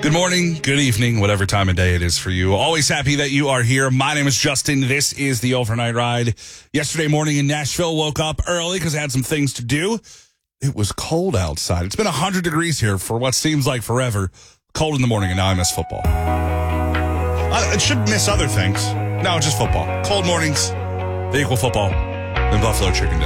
Good morning, good evening, whatever time of day it is for you. Always happy that you are here. My name is Justin. This is the Overnight Ride. Yesterday morning in Nashville, woke up early because I had some things to do. It was cold outside. It's been 100 degrees here for what seems like forever. Cold in the morning, and now I miss football. I should miss other things. No, just football. Cold mornings, they equal football, and buffalo chicken.